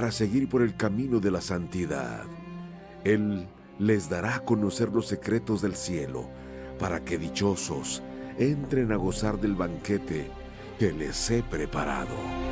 para seguir por el camino de la santidad. Él les dará a conocer los secretos del cielo, para que dichosos entren a gozar del banquete que les he preparado.